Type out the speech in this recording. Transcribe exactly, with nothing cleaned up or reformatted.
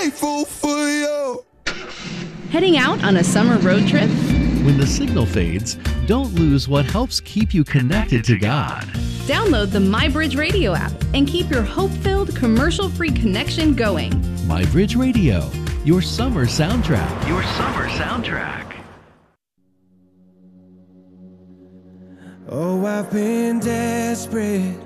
grateful for you. Heading out on a summer road trip? When the signal fades, don't lose what helps keep you connected to God. Download the MyBridge Radio app and keep your hope-filled, commercial-free connection going. MyBridge Radio, your summer soundtrack. Your summer soundtrack. Oh, I've been desperate